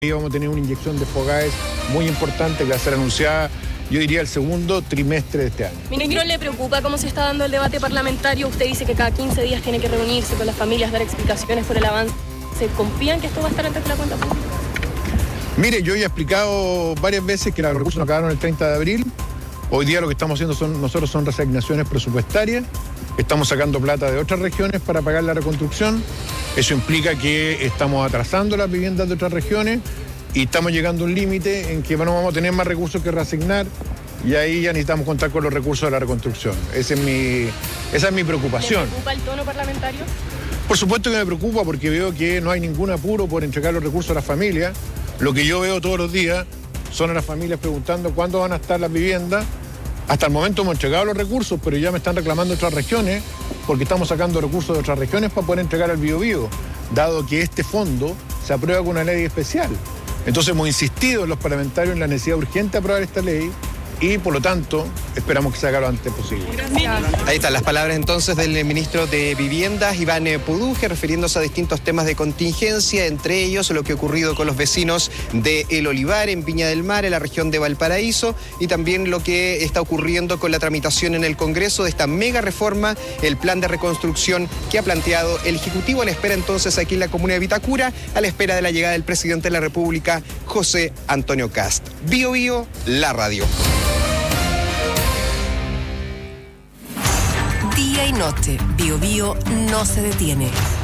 Vamos a tener una inyección de FOGAES muy importante que va a ser anunciada, yo diría, el segundo trimestre de este año. Ministro, ¿le preocupa cómo se está dando el debate parlamentario? Usted dice que cada 15 días tiene que reunirse con las familias, dar explicaciones por el avance. ¿Se confían que esto va a estar antes de la cuenta pública? Mire, yo ya he explicado varias veces que los recursos no acabaron el 30 de abril. Hoy día lo que estamos haciendo son reasignaciones presupuestarias. Estamos sacando plata de otras regiones para pagar la reconstrucción. Eso implica que estamos atrasando las viviendas de otras regiones y estamos llegando a un límite en que no vamos a tener más recursos que reasignar y ahí ya necesitamos contar con los recursos de la reconstrucción. Esa es mi preocupación. ¿Le preocupa el tono parlamentario? Por supuesto que me preocupa porque veo que no hay ningún apuro por entregar los recursos a las familias. Lo que yo veo todos los días son a las familias preguntando cuándo van a estar las viviendas. Hasta el momento hemos entregado los recursos, pero ya me están reclamando otras regiones porque estamos sacando recursos de otras regiones para poder entregar al Biobío, dado que este fondo se aprueba con una ley especial. Entonces hemos insistido en los parlamentarios en la necesidad urgente de aprobar esta ley y, por lo tanto, esperamos que se haga lo antes posible. Ahí están las palabras entonces del ministro de Viviendas, Iván Puduje, refiriéndose a distintos temas de contingencia, entre ellos lo que ha ocurrido con los vecinos de El Olivar, en Viña del Mar, en la región de Valparaíso, y también lo que está ocurriendo con la tramitación en el Congreso de esta mega reforma, el plan de reconstrucción que ha planteado el Ejecutivo, a la espera entonces aquí en la comuna de Vitacura, a la espera de la llegada del presidente de la República, José Antonio Kast. Bio Bio, la radio. Día y noche, Bio Bio no se detiene.